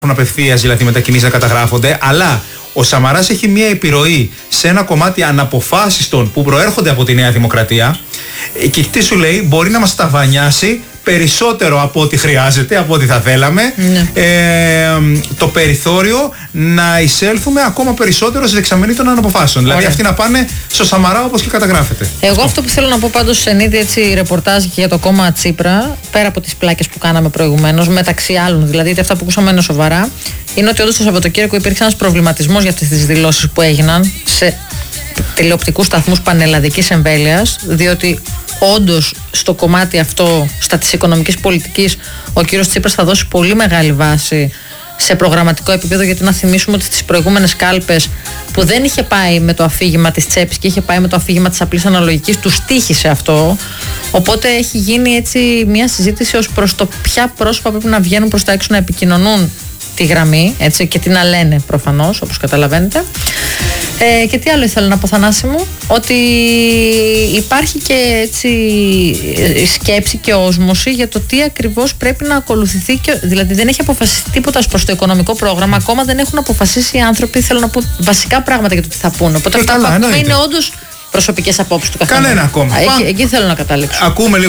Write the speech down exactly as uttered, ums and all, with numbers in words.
απευθείας δηλαδή μετακινήσεις να καταγράφονται, αλλά ο Σαμαράς έχει μια επιρροή σε ένα κομμάτι αναποφάσιστων που προέρχονται από τη Νέα Δημοκρατία και τι σου λέει, μπορεί να μας ταβανιάσει περισσότερο από ό,τι χρειάζεται, από ό,τι θα θέλαμε, ναι. ε, το περιθώριο να εισέλθουμε ακόμα περισσότερο στη δεξαμενή των αναποφάσεων. Δηλαδή αυτοί να πάνε στο Σαμαρά όπως και καταγράφεται. Εγώ αυτό, αυτό που θέλω να πω πάντως σε είδη έτσι ρεπορτάζ και για το κόμμα Τσίπρα, πέρα από τις πλάκες που κάναμε προηγουμένως, μεταξύ άλλων δηλαδή, γιατί αυτά που ακούσαμε είναι σοβαρά, είναι ότι όντως το Σαββατοκύριακο υπήρξε ένας προβληματισμός για αυτές τις δηλώσεις που έγιναν σε τηλεοπτικούς σταθμούς πανελλαδικής εμβέλειας, διότι όντως στο κομμάτι αυτό, στα της οικονομικής πολιτικής, ο κύριος Τσίπρας θα δώσει πολύ μεγάλη βάση σε προγραμματικό επίπεδο, γιατί να θυμίσουμε ότι στις προηγούμενες κάλπες που δεν είχε πάει με το αφήγημα της τσέπης και είχε πάει με το αφήγημα της απλής αναλογικής, του στοίχησε αυτό. Οπότε έχει γίνει έτσι μια συζήτηση ως προς το ποια πρόσωπα πρέπει να βγαίνουν προς τα έξω να επικοινωνούν τη γραμμή, έτσι, και τι να λένε προφανώς, όπως καταλαβαίνετε. Ε, και τι άλλο ήθελα να πω, Θανάση μου, ότι υπάρχει και έτσι σκέψη και όσμωση για το τι ακριβώς πρέπει να ακολουθηθεί, και, δηλαδή δεν έχει αποφασιστεί τίποτα προς το οικονομικό πρόγραμμα, ακόμα δεν έχουν αποφασίσει οι άνθρωποι, θέλω να πω βασικά πράγματα για το τι θα πούνε. Οπότε αυτά που ακούμε είναι όντως προσωπικές απόψεις του καθένα. Κανένα ακόμα. Εκεί, εκεί θέλω να καταλήξω. Ακούμε λίγο